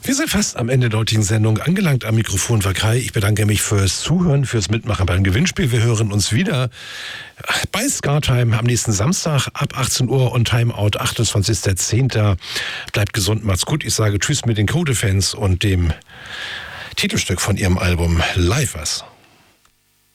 Wir sind fast am Ende der heutigen Sendung angelangt. Am Mikrofon war Kai. Ich bedanke mich fürs Zuhören, fürs Mitmachen beim Gewinnspiel. Wir hören uns wieder bei SKATime am nächsten Samstag ab 18 Uhr und Timeout 28.10. Bleibt gesund, macht's gut. Ich sage Tschüss mit den Codefans und dem Titelstück von ihrem Album Lifers.